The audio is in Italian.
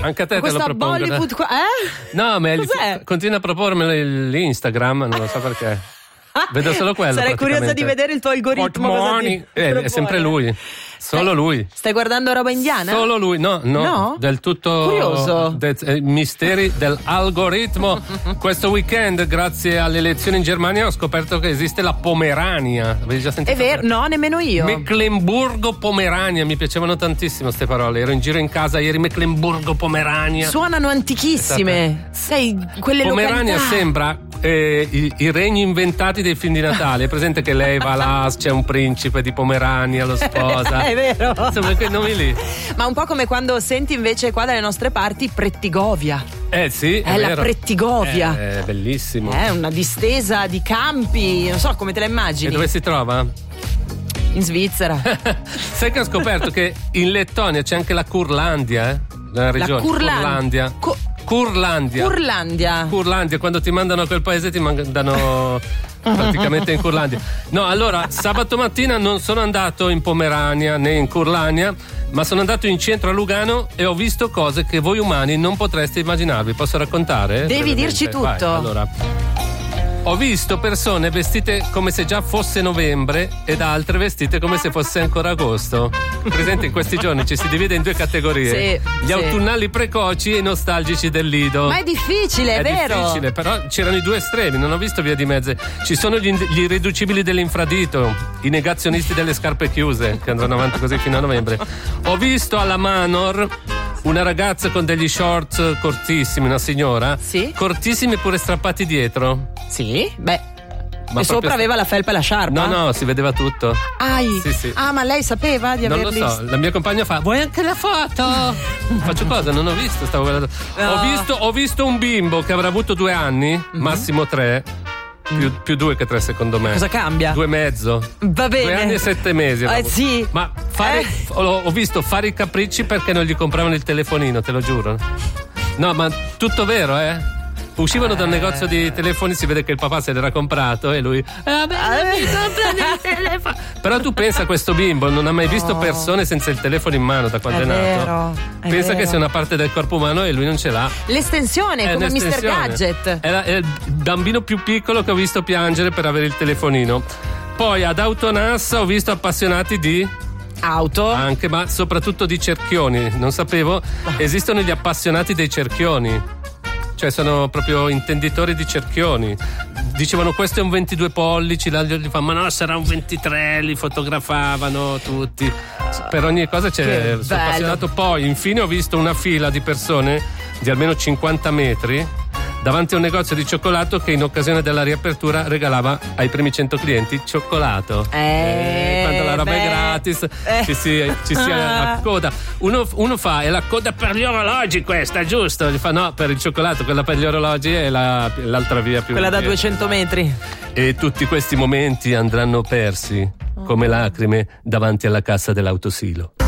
Anche a te questa te lo propongo. Bollywood qua, No, ma cos'è? continua a propormelo l'Instagram, non lo so perché. Vedo solo quello. Sarei curiosa di vedere il tuo algoritmo. È sempre lui. Solo lui. Stai guardando roba indiana? Solo lui, no? Del tutto curioso. Misteri dell'algoritmo. Questo weekend, grazie alle elezioni in Germania, ho scoperto che esiste la Pomerania. Avevi già sentito? È vero, no, nemmeno io. Mecklenburgo-Pomerania, mi piacevano tantissimo queste parole. Ero in giro in casa ieri, Mecklenburgo-Pomerania. Suonano antichissime. Sai, quelle Pomerania località. sembra i regni inventati dei film di Natale. È presente che lei va là, c'è un principe di Pomerania, lo sposa. È vero. Sembra quei nomi lì. Ma un po' come quando senti invece qua dalle nostre parti Prettigovia. Sì, È la vero. Prettigovia. È bellissimo. È una distesa di campi, non so come te la immagini. E dove si trova? In Svizzera. Sai che ho scoperto che in Lettonia c'è anche la Curlandia, la regione. Curlandia. Curlandia, quando ti mandano a quel paese ti mandano praticamente in Curlandia. No, allora, sabato mattina non sono andato in Pomerania né in Curlandia, ma sono andato in centro a Lugano e ho visto cose che voi umani non potreste immaginarvi. Posso raccontare? Devi dirci tutto. Vai, allora, ho visto persone vestite come se già fosse novembre ed altre vestite come se fosse ancora agosto. Presente, in questi giorni ci si divide in due categorie: gli autunnali precoci e i nostalgici del Lido. Ma è difficile, è vero? È difficile, però c'erano i due estremi, non ho visto via di mezzo. Ci sono gli irriducibili dell'infradito, i negazionisti delle scarpe chiuse, che andranno avanti così fino a novembre. Ho visto alla Manor una ragazza con degli shorts cortissimi, una signora, cortissimi pure strappati dietro. Sì, beh. Ma e sopra aveva la felpa e la sciarpa? No, si vedeva tutto. Sì. Ah, ma lei sapeva di averli? Non lo so, la mia compagna fa: vuoi anche la foto? Faccio cosa? Non ho visto, stavo guardando. No. Ho visto un bimbo che avrà avuto 2 anni, massimo 3. Più 2 che 3 secondo me. Cosa cambia? 2 e mezzo. Va bene. 2 anni e 7 mesi. Sì. Ma ho visto fare i capricci perché non gli compravano il telefonino, te lo giuro. No, ma tutto vero, Uscivano da un negozio di telefoni, si vede che il papà se l'era comprato e lui il telefono. Però tu pensa, questo bimbo non ha mai visto persone senza il telefono in mano da quando è nato. Pensa che sia una parte del corpo umano e lui non ce l'ha. L'estensione, come Mr. Gadget. È il bambino più piccolo che ho visto piangere per avere il telefonino. Poi ad Autonassa ho visto appassionati di auto anche, ma soprattutto di cerchioni. Non sapevo, esistono gli appassionati dei cerchioni. Cioè sono proprio intenditori di cerchioni. Dicevano questo è un 22 pollici, l'altro gli fa ma no, sarà un 23, li fotografavano tutti. Per ogni cosa sono appassionato. Poi infine ho visto una fila di persone di almeno 50 metri davanti a un negozio di cioccolato che in occasione della riapertura regalava ai primi 100 clienti cioccolato. Quando la roba è gratis ci si accoda. Uno fa: è la coda per gli orologi questa, giusto? Gli fa: no, per il cioccolato, quella per gli orologi è l'altra via più. Quella da 200 metri. E tutti questi momenti andranno persi come lacrime davanti alla cassa dell'autosilo.